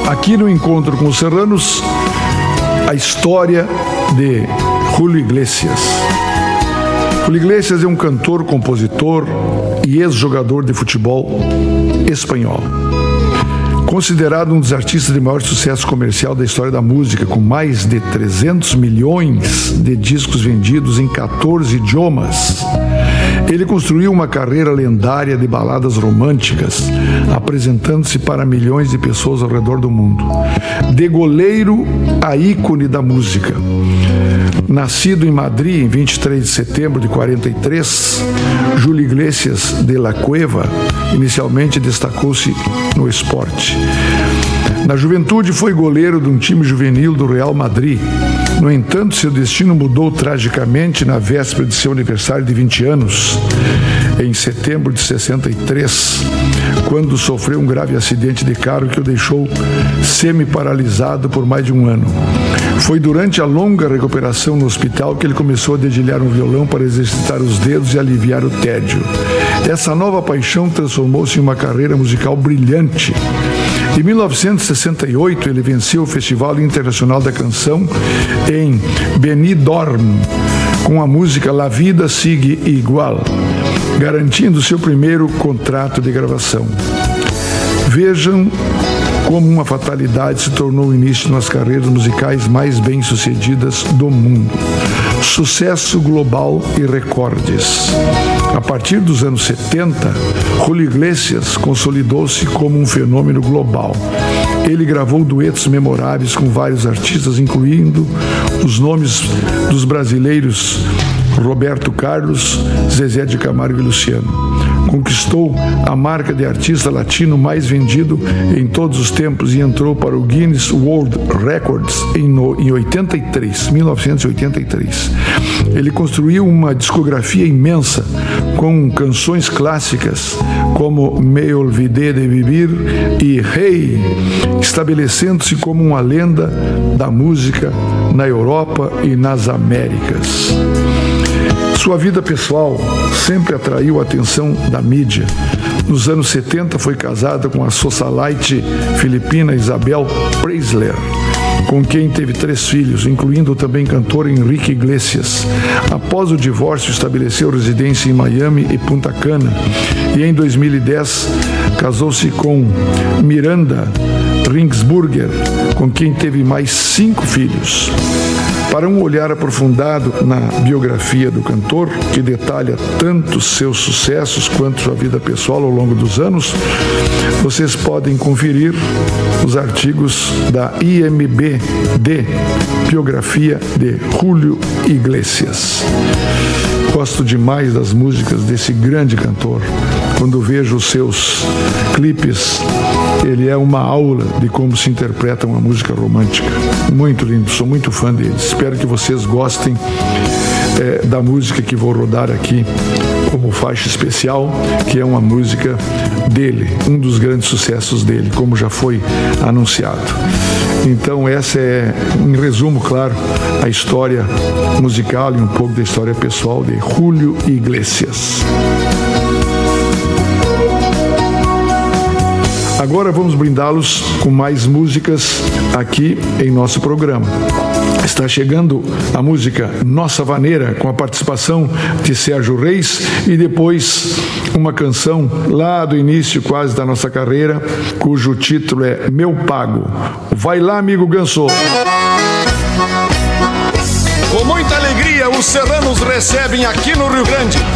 aqui no Encontro com os Serranos, a história de Julio Iglesias. Julio Iglesias é um cantor, compositor e ex-jogador de futebol espanhol. Considerado um dos artistas de maior sucesso comercial da história da música, com mais de 300 milhões de discos vendidos em 14 idiomas, ele construiu uma carreira lendária de baladas românticas, apresentando-se para milhões de pessoas ao redor do mundo. De goleiro a ícone da música. Nascido em Madrid em 23 de setembro de 43, Julio Iglesias de la Cueva inicialmente destacou-se no esporte. Na juventude foi goleiro de um time juvenil do Real Madrid. No entanto, seu destino mudou tragicamente na véspera de seu aniversário de 20 anos, em setembro de 63, quando sofreu um grave acidente de carro que o deixou semi-paralisado por mais de um ano. Foi durante a longa recuperação no hospital que ele começou a dedilhar um violão para exercitar os dedos e aliviar o tédio. Essa nova paixão transformou-se em uma carreira musical brilhante. Em 1968, ele venceu o Festival Internacional da Canção em Benidorm, com a música La Vida Sigue Igual, garantindo seu primeiro contrato de gravação. Vejam como uma fatalidade se tornou o início nas carreiras musicais mais bem-sucedidas do mundo. Sucesso global e recordes. A partir dos anos 70, Julio Iglesias consolidou-se como um fenômeno global. Ele gravou duetos memoráveis com vários artistas, incluindo os nomes dos brasileiros Roberto Carlos, Zezé de Camargo e Luciano. Conquistou a marca de artista latino mais vendido em todos os tempos e entrou para o Guinness World Records em 1983. Ele construiu uma discografia imensa com canções clássicas como Me Olvidé de Vivir e Hey, estabelecendo-se como uma lenda da música na Europa e nas Américas. Sua vida pessoal sempre atraiu a atenção da mídia. Nos anos 70 foi casada com a socialite filipina Isabel Preisler, com quem teve 3 filhos, incluindo o também cantor Enrique Iglesias. Após o divórcio, estabeleceu residência em Miami e Punta Cana e em 2010 casou-se com Miranda Ringsburger, com quem teve mais 5 filhos. Para um olhar aprofundado na biografia do cantor, que detalha tanto seus sucessos quanto sua vida pessoal ao longo dos anos, vocês podem conferir os artigos da IMDb, Biografia de Julio Iglesias. Gosto demais das músicas desse grande cantor. Quando vejo os seus clipes, ele é uma aula de como se interpreta uma música romântica. Muito lindo, sou muito fã dele. Espero que vocês gostem da música que vou rodar aqui como faixa especial, que é uma música dele, um dos grandes sucessos dele, como já foi anunciado. Então essa é, em resumo, claro, a história musical e um pouco da história pessoal de Julio Iglesias. Agora vamos brindá-los com mais músicas aqui em nosso programa. Está chegando a música Nossa Vaneira, com a participação de Sérgio Reis, e depois uma canção lá do início quase da nossa carreira, cujo título é Meu Pago. Vai lá, amigo Ganso. Com muita alegria, os serranos recebem aqui no Rio Grande